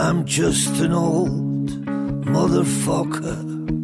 I'm just an old motherfucker.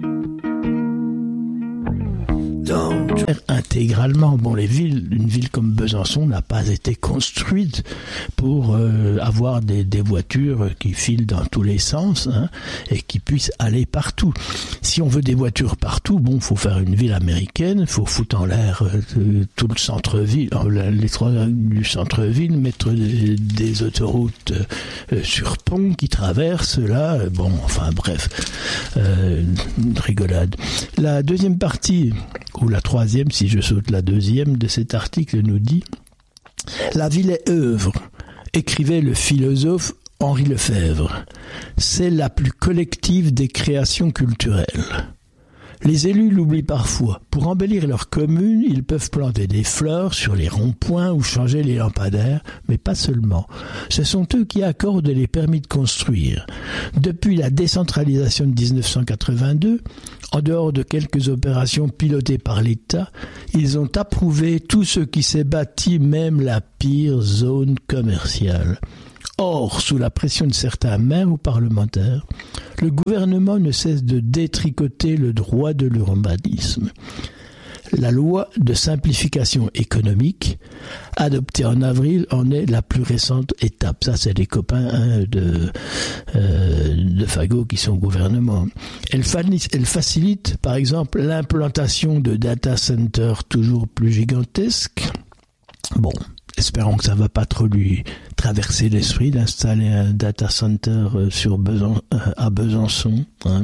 Intégralement, bon, une ville comme Besançon n'a pas été construite pour avoir des voitures qui filent dans tous les sens, hein, et qui puissent aller partout. Si on veut des voitures partout, bon, faut faire une ville américaine, faut foutre en l'air tout le centre-ville, les trois du centre-ville, mettre des autoroutes sur pont qui traversent là, bon, enfin bref, rigolade. La deuxième partie, ou la troisième, si je saute la deuxième de cet article, nous dit « La ville est œuvre », écrivait le philosophe Henri Lefebvre. C'est la plus collective des créations culturelles. Les élus l'oublient parfois. Pour embellir leur commune, ils peuvent planter des fleurs sur les ronds-points ou changer les lampadaires, mais pas seulement. Ce sont eux qui accordent les permis de construire. Depuis la décentralisation de 1982, en dehors de quelques opérations pilotées par l'État, ils ont approuvé tout ce qui s'est bâti, même la pire zone commerciale. Or, sous la pression de certains maires ou parlementaires, le gouvernement ne cesse de détricoter le droit de l'urbanisme. La loi de simplification économique, adoptée en avril, en est la plus récente étape. Ça, c'est les copains de Fago qui sont au gouvernement. Elle facilite, par exemple, l'implantation de data centers toujours plus gigantesques. Bon, espérons que ça ne va pas trop lui traverser l'esprit d'installer un data center à Besançon. Hein.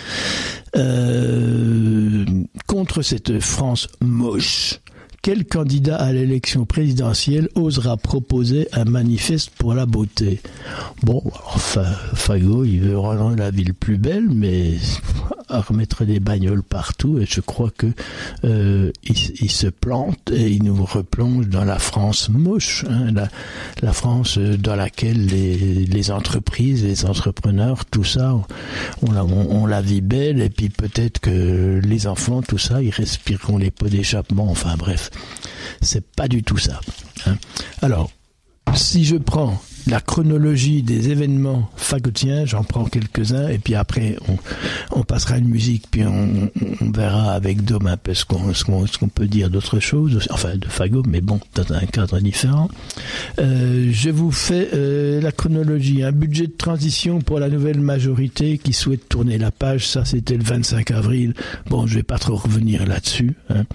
Contre cette France moche, quel candidat à l'élection présidentielle osera proposer un manifeste pour la beauté? Bon, enfin, Fago, il veut rendre la ville plus belle, mais remettre des bagnoles partout, et je crois que il se plante et il nous replonge dans la France moche, hein, la France dans laquelle les entreprises, les entrepreneurs, tout ça, on la vie belle, et puis peut-être que les enfants, tout ça, ils respireront les pots d'échappement, enfin bref. C'est pas du tout ça. Hein. Alors, si je prends la chronologie des événements fagotiens, j'en prends quelques-uns, et puis après on passera une musique, puis on verra avec Dom un peu ce qu'on peut dire d'autre chose, enfin de Fago, mais bon, dans un cadre différent. Je vous fais la chronologie. Un budget de transition pour la nouvelle majorité qui souhaite tourner la page, ça c'était le 25 avril. Bon, je vais pas trop revenir là-dessus. Hein.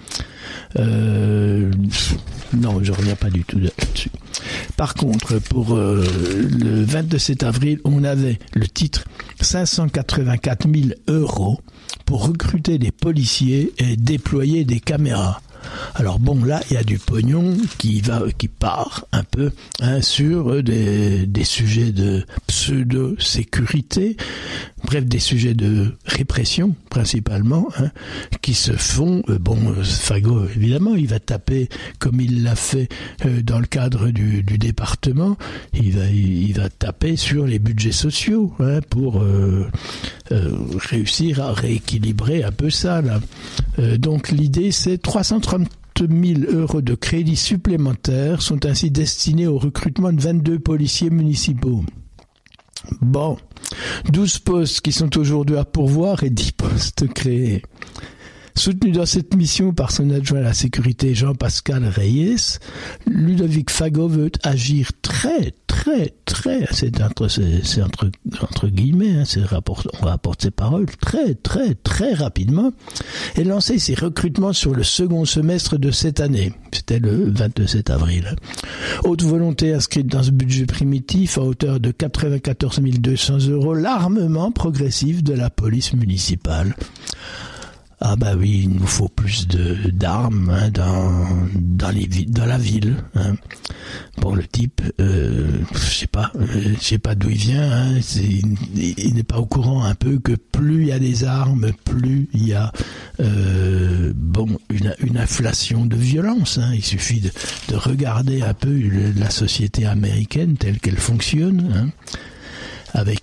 Non, je reviens pas du tout là-dessus. Par contre, pour le 27 avril, on avait le titre 584 000 € pour recruter des policiers et déployer des caméras. Alors bon, là, il y a du pognon qui part un peu, hein, sur des sujets de pseudo-sécurité, bref, des sujets de répression, principalement, hein, qui se font, Fago, évidemment, il va taper, comme il l'a fait dans le cadre du département, il va taper sur les budgets sociaux, hein, pour réussir à rééquilibrer un peu ça, là. Donc l'idée, c'est 330 000 € de crédits supplémentaires sont ainsi destinés au recrutement de 22 policiers municipaux. Bon, 12 postes qui sont aujourd'hui à pourvoir et 10 postes créés. Soutenu dans cette mission par son adjoint à la sécurité Jean-Pascal Reyes, Ludovic Fago veut agir très, c'est entre guillemets, hein, on rapporte ses paroles, très rapidement, et lancer ses recrutements sur le second semestre de cette année. C'était le 27 avril. Haute volonté inscrite dans ce budget primitif à hauteur de 94 200 €, l'armement progressif de la police municipale. Ah bah oui, il nous faut plus d'armes, hein, dans la ville. Hein. Bon, le type, je sais pas d'où il vient. Hein, il n'est pas au courant un peu que plus il y a des armes, plus il y a une inflation de violence. Hein. Il suffit de regarder un peu la société américaine telle qu'elle fonctionne, hein, avec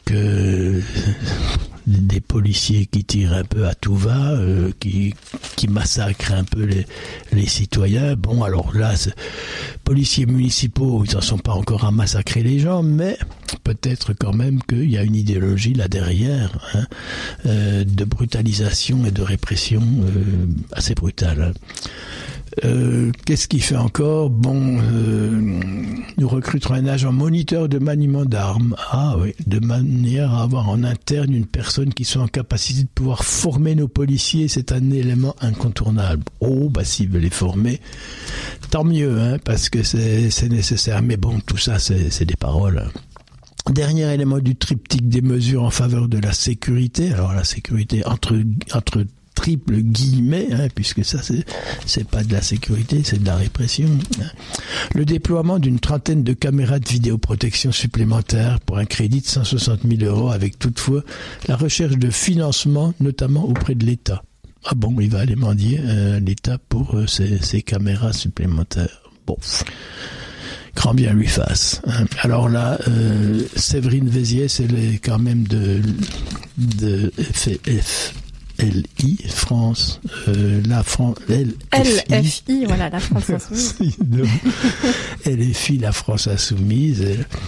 des policiers qui tirent un peu à tout va, qui massacrent un peu les citoyens. Bon, alors là, policiers municipaux, ils n'en sont pas encore à massacrer les gens, mais peut-être quand même qu'il y a une idéologie là derrière, de brutalisation et de répression assez brutale. Qu'est-ce qu'il fait encore ? Bon, nous recruterons un agent moniteur de maniement d'armes. Ah oui, de manière à avoir en interne une personne qui soit en capacité de pouvoir former nos policiers, c'est un élément incontournable. Oh, bah s'il veut les former, tant mieux, parce que c'est nécessaire. Mais bon, tout ça, c'est des paroles. Dernier élément du triptyque des mesures en faveur de la sécurité. Alors la sécurité entre triple guillemets, puisque ça c'est pas de la sécurité, c'est de la répression. Le déploiement d'une trentaine de caméras de vidéoprotection supplémentaires pour un crédit de 160 000 € avec toutefois la recherche de financement, notamment auprès de l'État. Ah bon, il va aller mendier l'État pour ces caméras supplémentaires. Bon, grand bien lui fasse. Alors là, Séverine Véziès, elle est quand même de LI, France, la France, LFI, voilà, la France Insoumise. LFI, la France Insoumise,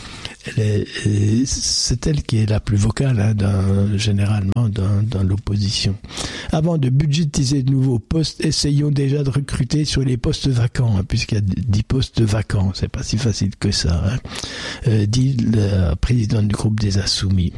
c'est elle qui est la plus vocale, généralement dans l'opposition. Avant de budgétiser de nouveaux postes, essayons déjà de recruter sur les postes vacants, puisqu'il y a 10 postes vacants, c'est pas si facile que ça, dit la présidente du groupe des Insoumis.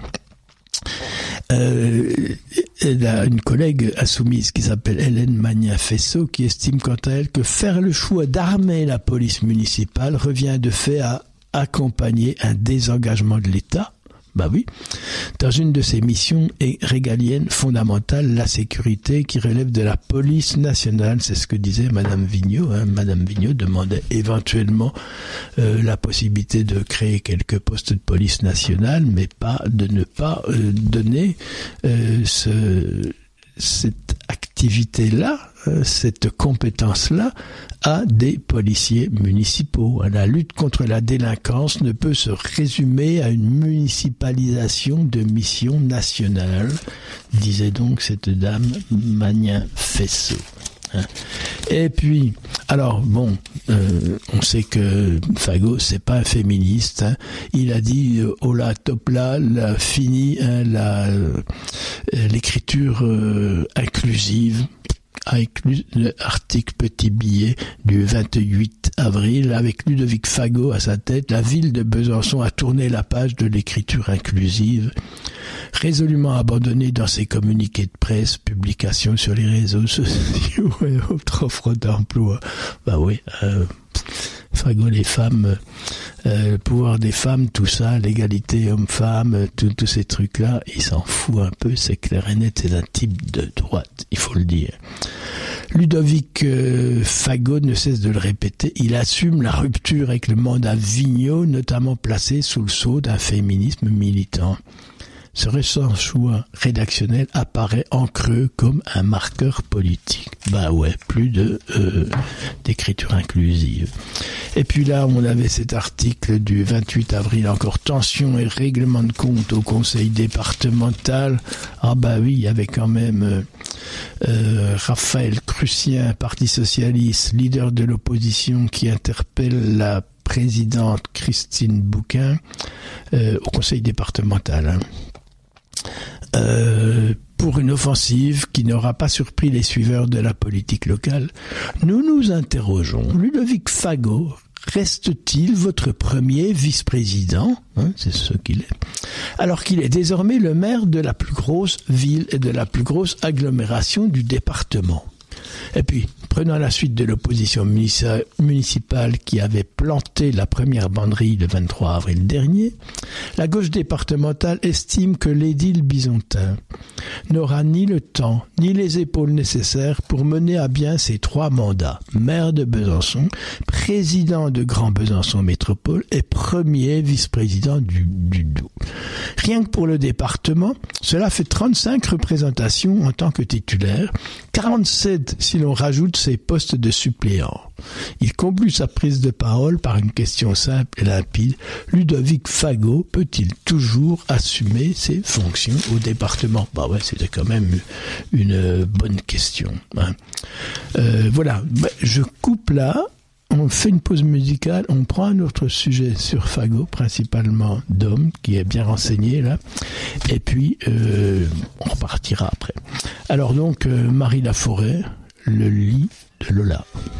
Elle a une collègue insoumise qui s'appelle Hélène Magnin-Fessot qui estime quant à elle que faire le choix d'armer la police municipale revient de fait à accompagner un désengagement de l'État. Bah oui, dans une de ses missions régaliennes fondamentales, la sécurité qui relève de la police nationale, c'est ce que disait Madame Vigneault. Madame Vigneault demandait éventuellement la possibilité de créer quelques postes de police nationale, mais pas de ne pas donner cette activité-là, cette compétence-là à des policiers municipaux. La lutte contre la délinquance ne peut se résumer à une municipalisation de missions nationales, disait donc cette dame Magnin-Fessot. Et puis, alors bon, on sait que Fago c'est pas un féministe. Il a dit oh là top là, fini l'écriture inclusive. Avec l'article Petit Billet du 28 avril, avec Ludovic Fago à sa tête, la ville de Besançon a tourné la page de l'écriture inclusive, résolument abandonnée dans ses communiqués de presse, publications sur les réseaux sociaux et autres offres d'emploi. Bah oui, Fago, les femmes, le pouvoir des femmes, tout ça, l'égalité homme-femme, tous ces trucs-là, il s'en fout un peu, c'est clair et net, c'est un type de droite, il faut le dire. Ludovic Fago ne cesse de le répéter, il assume la rupture avec le mandat Vigneault, notamment placé sous le sceau d'un féminisme militant. Ce récent choix rédactionnel apparaît en creux comme un marqueur politique. Bah ouais, plus d'écriture inclusive. Et puis là, on avait cet article du 28 avril, encore tension et règlement de compte au conseil départemental. Ah bah oui, il y avait quand même Raphaël Crucien, Parti socialiste, leader de l'opposition, qui interpelle la présidente Christine Bouquin au conseil départemental. Pour une offensive qui n'aura pas surpris les suiveurs de la politique locale, nous nous interrogeons. Ludovic Fago reste-t-il votre premier vice-président ? C'est ce qu'il est. Alors qu'il est désormais le maire de la plus grosse ville et de la plus grosse agglomération du département. Et puis, prenant la suite de l'opposition municipale qui avait planté la première banderille le 23 avril dernier, la gauche départementale estime que l'édile Bisontin n'aura ni le temps ni les épaules nécessaires pour mener à bien ses 3 mandats, maire de Besançon, président de Grand Besançon Métropole et premier vice-président du Doubs. Rien que pour le département, cela fait 35 représentations en tant que titulaire, 47 si l'on rajoute ses postes de suppléant. Il conclut sa prise de parole par une question simple et limpide. Ludovic Fago peut-il toujours assumer ses fonctions au département ? Bah ouais, c'était quand même une bonne question. Voilà, je coupe là. on fait une pause musicale, on prend un autre sujet sur Fagot, principalement Dom, qui est bien renseigné là, et puis on repartira après. Alors donc, Marie Laforêt, le lit de Lola.